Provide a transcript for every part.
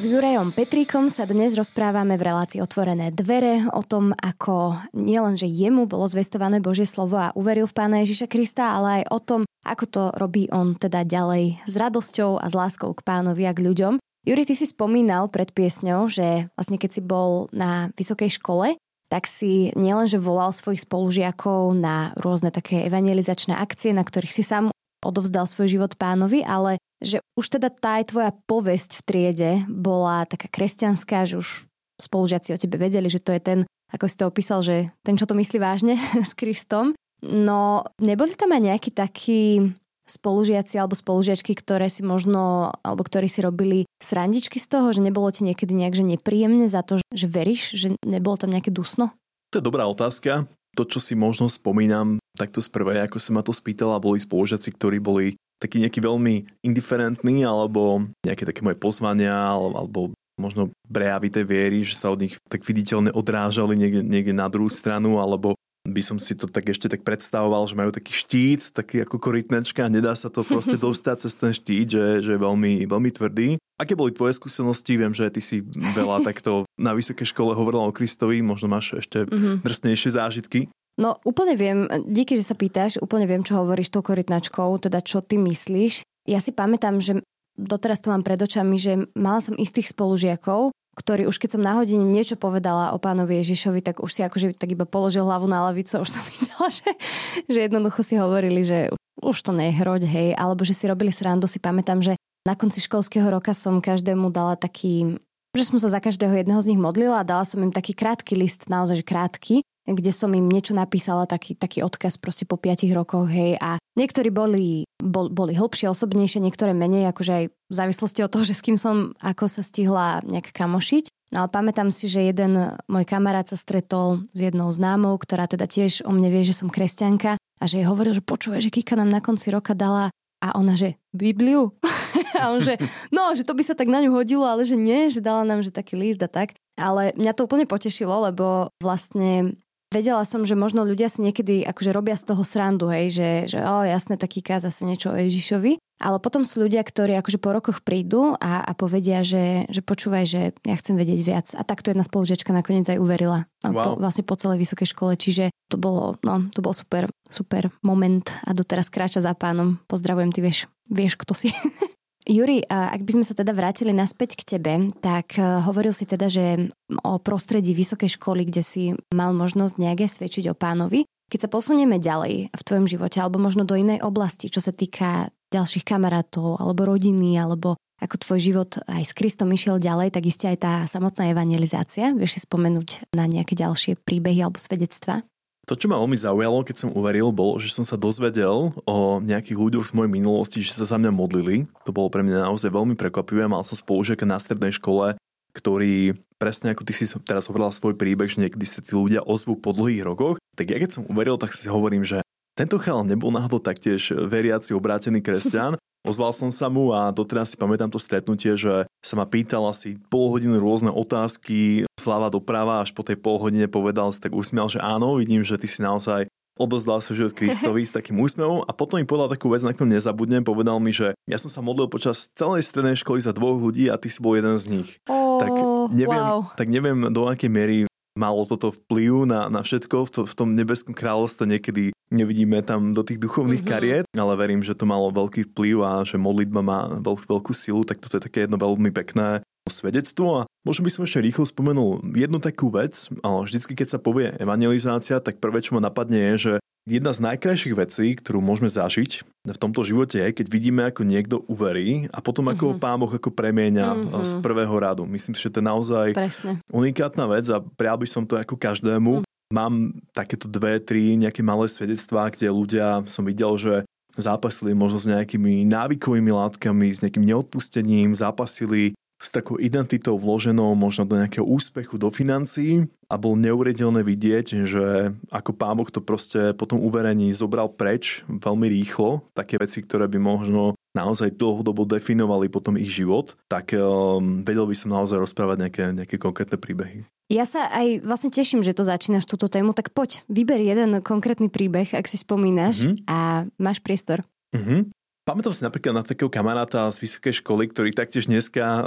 S Jurajom Petríkom sa dnes rozprávame v relácii Otvorené dvere o tom, ako nielenže jemu bolo zvestované Božie slovo a uveril v Pána Ježiša Krista, ale aj o tom, ako to robí on teda ďalej s radosťou a s láskou k Pánovi a k ľuďom. Juri, ty si spomínal pred piesňou, že vlastne keď si bol na vysokej škole, tak si nielenže volal svojich spolužiakov na rôzne také evangelizačné akcie, na ktorých si sám odovzdal svoj život Pánovi, ale že už teda tá aj tvoja povesť v triede bola taká kresťanská, že už spolužiaci o tebe vedeli, že to je ten, ako si to opísal, že ten, čo to myslí vážne s Kristom. No, neboli tam aj nejakí takí spolužiaci alebo spolužiačky, ktoré si možno, alebo ktorí si robili srandičky z toho, že nebolo ti niekedy nejak že nepríjemne za to, že veríš, že nebolo tam nejaké dusno? To je dobrá otázka. To, čo si možno spomínam takto z prvej, ako sa ma to spýtala, boli spolužiaci, ktorí boli taký nejaký veľmi indiferentný, alebo nejaké také moje pozvania, alebo možno prejavy tej viery, že sa od nich tak viditeľne odrážali niekde na druhú stranu, alebo by som si to tak ešte tak predstavoval, že majú taký štít, taký ako korytnačka a nedá sa to proste dostať cez ten štít, že je veľmi, veľmi tvrdý. Aké boli tvoje skúsenosti? Viem, že ty si veľa takto na vysokej škole hovorila o Kristovi, možno máš ešte drsnejšie zážitky. No úplne viem, díky, že sa pýtaš, úplne viem, čo hovoríš tou korytnačkou, teda čo ty myslíš. Ja si pamätám, že doteraz to mám pred očami, že mala som istých spolužiakov, ktorí už keď som na hodine niečo povedala o Pánovi Ježišovi, tak už si akože tak iba položil hlavu na lavicu a už som videla, že jednoducho si hovorili, že už to nie je hroď, hej, alebo že si robili srandu. Si pamätám, že na konci školského roka som každému dala taký, že som sa za každého jedného z nich modlila a dala som im taký krátky list, naozaj krátky, kde som im niečo napísala, taký odkaz proste po 5 rokoch, hej, a niektorí boli hĺbšie, osobnejšie, niektoré menej, akože aj v závislosti od toho, že s kým som ako sa stihla nejak kamošiť. No ale pamätám si, že jeden môj kamarát sa stretol s jednou známou, ktorá teda tiež o mne vie, že som kresťanka a že jej hovoril, že počúvaj, že Kika nám na konci roka dala a ona, že Bibliu? A on, že no, že to by sa tak na ňu hodilo, ale že nie, že dala nám že taký list a tak. Ale mňa to úplne potešilo, lebo vlastne vedela som, že možno ľudia si niekedy akože robia z toho srandu, hej, že jasné, taký zase niečo o Ježišovi. Ale potom sú ľudia, ktorí akože po rokoch prídu a povedia, že počúvaj, že ja chcem vedieť viac. A takto jedna spolužiačka nakoniec aj uverila. Wow. Vlastne po celej vysokej škole. Čiže to bol super moment a doteraz kráča za Pánom. Pozdravujem, ty vieš kto si. Juri, ak by sme sa teda vrátili naspäť k tebe, tak hovoril si teda, že o prostredí vysokej školy, kde si mal možnosť nejaké svedčiť o Pánovi. Keď sa posunieme ďalej v tvojom živote, alebo možno do inej oblasti, čo sa týka ďalších kamarátov, alebo rodiny, alebo ako tvoj život aj s Kristom išiel ďalej, tak iste aj tá samotná evangelizácia. Vieš si spomenúť na nejaké ďalšie príbehy alebo svedectvá? To, čo ma veľmi zaujalo, keď som uveril, bolo, že som sa dozvedel o nejakých ľuďoch z mojej minulosti, že sa za mňa modlili. To bolo pre mňa naozaj veľmi prekvapivé. Mal som spolužiaka na strednej škole, ktorý, presne ako ty si teraz hovorila svoj príbeh, že niekedy sa tí ľudia ozvú po dlhých rokoch, tak ja keď som uveril, tak si hovorím, že tento chalan nebol náhodou taktiež veriaci obrátený kresťan. Ozval som sa mu a doteraz si pamätám to stretnutie, že sa ma pýtal asi pol hodiny rôzne otázky, zľava doprava, až po tej pol hodine povedal, tak usmial, že áno, vidím, že ty si naozaj odozdal svoj život Kristovi s takým úsmevom a potom mi povedal takú vec, na ktorú nezabudnem, povedal mi, že ja som sa modlil počas celej strednej školy za 2 ľudí a ty si bol jeden z nich. Tak neviem, do akej miery malo toto vplyv na všetko v tom nebeskom kráľovstve. Niekedy nevidíme tam do tých duchovných kariet, ale verím, že to malo veľký vplyv a že modlitba má veľkú silu, tak toto je také jedno veľmi pekné svedectvo. A možno by som ešte rýchlo spomenul jednu takú vec, ale vždycky, keď sa povie evangelizácia, tak prvé, čo ma napadne je, že jedna z najkrajších vecí, ktorú môžeme zažiť v tomto živote je, keď vidíme, ako niekto uverí a potom ako ho Pán Boh ako premieňa z prvého radu. Myslím si, že to je naozaj unikátna vec a prial by som to ako každému. Mám takéto 2-3 nejaké malé svedectvá, kde ľudia som videl, že zápasili možno s nejakými návykovými látkami, s nejakým neodpustením, zápasili s takou identitou vloženou možno do nejakého úspechu, do financií a bol neuveriteľné vidieť, že ako Pán Boh to proste po tom uverení zobral preč veľmi rýchlo, také veci, ktoré by možno naozaj dlhodobo definovali potom ich život, tak vedel by som naozaj rozprávať nejaké konkrétne príbehy. Ja sa aj vlastne teším, že to začínaš túto tému, tak poď, vyber jeden konkrétny príbeh, ak si spomínaš a máš priestor. Pamätám si napríklad na takého kamaráta z vysokej školy, ktorý taktiež dneska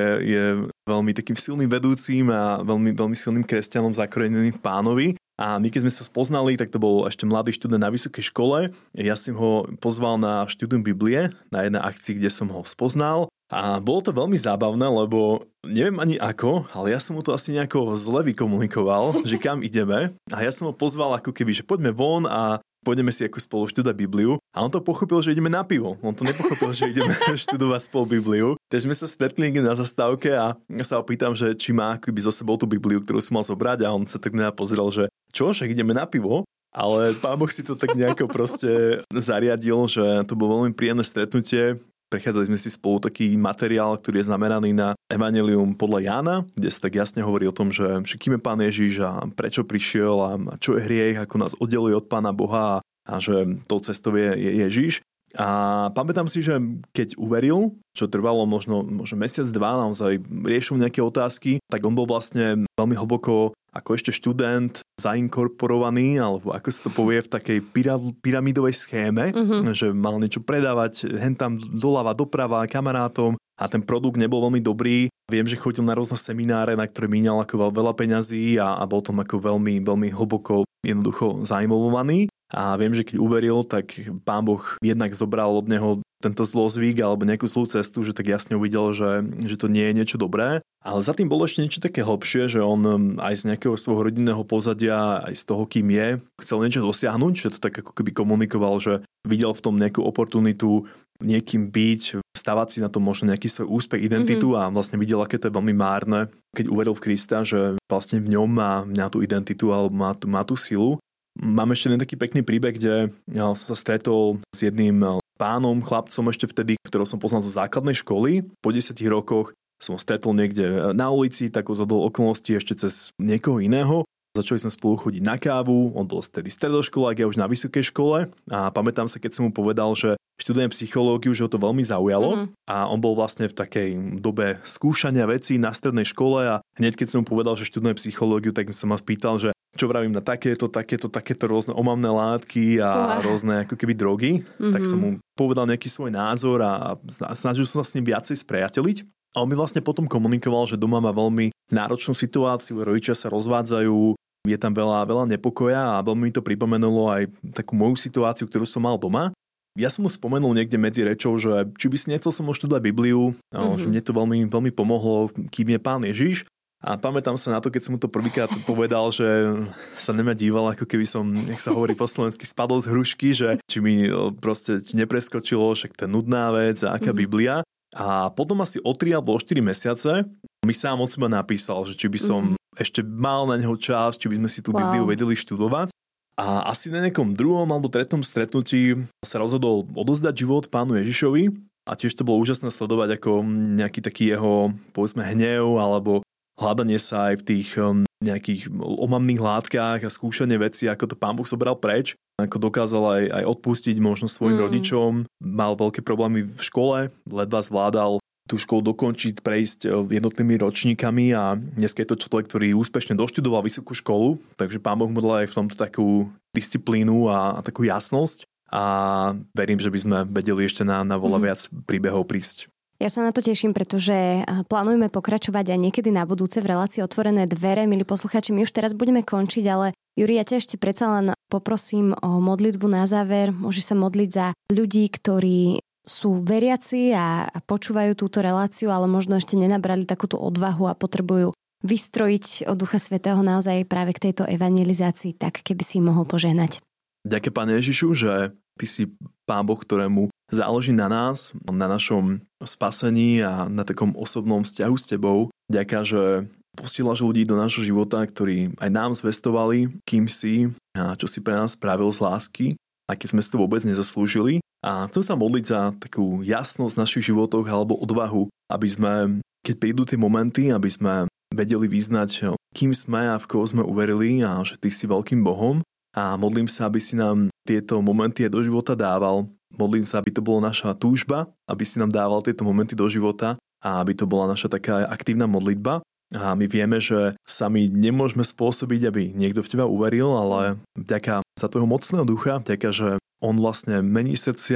je veľmi takým silným vedúcim a veľmi, veľmi silným kresťanom zakoreneným v Pánovi. A my keď sme sa spoznali, tak to bol ešte mladý študent na vysokej škole. Ja som ho pozval na štúdium Biblie, na jednej akcii, kde som ho spoznal. A bolo to veľmi zábavné, lebo neviem ani ako, ale ja som mu to asi nejako zle vykomunikoval, že kam ideme. A ja som ho pozval ako keby, že poďme von a pôjdeme si ako spolu študovať Bibliu. A on to pochopil, že ideme na pivo. On to nepochopil, že ideme študovať spolu Bibliu. Takže sme sa stretli niekde na zastávke a ja sa opýtam, že či má akoby so sebou tú Bibliu, ktorú som mal zobrať, a on sa tak pozrel, že čo, však ideme na pivo. Ale Pán Boh si to tak nejako proste zariadil, že to bolo veľmi príjemné stretnutie. Prechádzali sme si spolu taký materiál, ktorý je zameraný na Evanjelium podľa Jána, kde sa tak jasne hovorí o tom, že kým je Pán Ježiš a prečo prišiel a čo je hriech, ako nás oddeluje od Pána Boha a že tou cestou je Ježiš. A pamätám si, že keď uveril, čo trvalo možno mesiac, dva, naozaj riešil nejaké otázky, tak on bol vlastne veľmi hlboko ako ešte študent zainkorporovaný, alebo ako sa to povie, v takej pyramidovej schéme, že mal niečo predávať hentam doľava, doprava kamarátom a ten produkt nebol veľmi dobrý. Viem, že chodil na rôzne semináre, na ktoré míňal ako veľa peňazí a bol tam ako veľmi, veľmi hlboko jednoducho zainvolvovaný. A viem, že keď uveril, tak Pán Boh jednak zobral od neho tento zlozvyk alebo nejakú zlú cestu, že tak jasne uvidel, že to nie je niečo dobré. Ale za tým bolo ešte niečo také hlbšie, že on aj z nejakého svojho rodinného pozadia, aj z toho, kým je, chcel niečo dosiahnuť, že to tak ako keby komunikoval, že videl v tom nejakú oportunitu niekým byť, stavať si na to možno nejaký svoj úspech, identitu a vlastne videl, aké to je veľmi márne, keď uveril v Krista, že vlastne v ňom má tú identitu alebo má tú silu. Mám ešte jeden taký pekný príbeh, kde som sa stretol s jedným pánom, chlapcom ešte vtedy, ktorého som poznal zo základnej školy. Po 10 rokoch som ho stretol niekde na ulici, tak zhodou okolností ešte cez niekoho iného. Začali sme spolu chodiť na kávu, on bol vtedy stredoškolák, ja už na vysokej škole a pamätám sa, keď som mu povedal, že študujem psychológiu, že ho to veľmi zaujalo a on bol vlastne v takej dobe skúšania vecí na strednej škole a hneď keď som mu povedal, že študujem psychológiu, tak som ma spýtal, že čo vravím na takéto rôzne omamné látky a rôzne ako keby drogy, tak som mu povedal nejaký svoj názor a snažil som sa s ním viacej spriateliť. A on mi vlastne potom komunikoval, že doma má veľmi náročnú situáciu, rodičia sa rozvádzajú, je tam veľa nepokoja a veľmi mi to pripomenulo aj takú moju situáciu, ktorú som mal doma. Ja som mu spomenul niekde medzi rečou, že či by si nechcel som študovať Bibliu, že mne to veľmi, veľmi pomohlo, kým je Pán Ježiš. A pamätám sa na to, keď som mu to prvýkrát povedal, že sa na mňa díval, ako keby som, jak sa hovorí po slovensky, spadol z hrušky, že či mi proste nepreskočilo, však to je nudná vec a aká Biblia. A potom asi o 3 alebo o 4 mesiace mi sám od seba napísal, že či by som ešte mal na neho čas, či by sme si tú Bibliu vedeli študovať. A asi na nejakom druhom alebo tretom stretnutí sa rozhodol odozdať život Pánu Ježišovi a tiež to bolo úžasné sledovať, ako nejaký taký jeho, povedzme, hnev alebo hľadanie sa aj v tých nejakých omamných látkach a skúšanie vecí, ako to Pán Boh zobral preč, ako dokázal aj odpustiť možno svojim rodičom. Mal veľké problémy v škole, ledva zvládal tú školu dokončiť, prejsť jednotnými ročníkami a dnes je to človek, ktorý úspešne doštudoval vysokú školu, takže Pán Boh mu dal aj v tomto takú disciplínu a takú jasnosť a verím, že by sme vedeli ešte na veľa viac príbehov prísť. Ja sa na to teším, pretože plánujeme pokračovať aj niekedy na budúce v relácii Otvorené dvere. Milí poslucháči, my už teraz budeme končiť, ale Juri, ja ťa ešte predsa len poprosím o modlitbu na záver. Môžeš sa modliť za ľudí, ktorí sú veriaci a počúvajú túto reláciu, ale možno ešte nenabrali takúto odvahu a potrebujú vystrojiť od Ducha Svätého naozaj práve k tejto evangelizácii, tak keby si im mohol požehnať. Ďakujem, Pane Ježišu, že Ty si Pán Boh, ktorému záleží na nás, na našom spasení a na takom osobnom vzťahu s Tebou. Ďakujem, že posílaš ľudí do nášho života, ktorí aj nám zvestovali, kým si a čo si pre nás spravil z lásky, aj keď sme si to vôbec nezaslúžili. A chcem sa modliť za takú jasnosť v našich životoch alebo odvahu, aby sme, keď prídu tie momenty, aby sme vedeli vyznať, kým sme a v koho sme uverili a že Ty si veľkým Bohom. A modlím sa, aby si nám tieto momenty aj do života dával. Modlím sa, aby to bola naša túžba, aby si nám dával tieto momenty do života a aby to bola naša taká aktívna modlitba. A my vieme, že sami nemôžeme spôsobiť, aby niekto v Teba uveril, ale vďaka za Tvojho mocného ducha, vďaka, že on vlastne mení srdcia,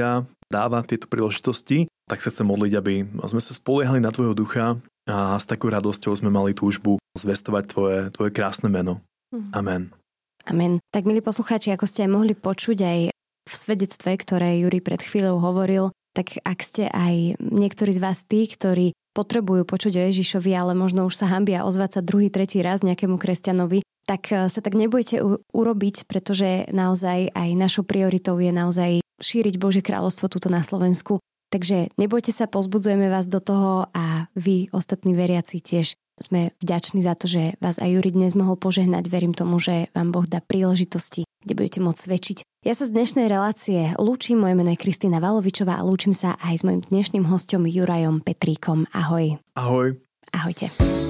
dáva tieto príležitosti, tak sa chcem modliť, aby sme sa spoliehali na tvojho ducha a s takou radosťou sme mali túžbu zvestovať tvoje krásne meno. Amen. Amen. Tak milí poslucháči, ako ste aj mohli počuť aj v svedectve, ktoré Juri pred chvíľou hovoril, tak ak ste aj niektorí z vás tí, ktorí potrebujú počuť o Ježišovi, ale možno už sa hanbia ozvať sa druhý, tretí raz nejakému kresťanovi, tak sa tak nebojte urobiť, pretože naozaj aj našou prioritou je naozaj šíriť Božie kráľovstvo tuto na Slovensku. Takže nebojte sa, pozbudzujeme vás do toho a vy, ostatní veriaci, tiež sme vďační za to, že vás aj Juri dnes mohol požehnať. Verím tomu, že vám Boh dá príležitosti, kde budete môcť svedčiť. Ja sa z dnešnej relácie lúčim, moje meno je Kristína Valovičová a lúčim sa aj s mojím dnešným hosťom Jurajom Petríkom. Ahoj. Ahoj. Ahojte.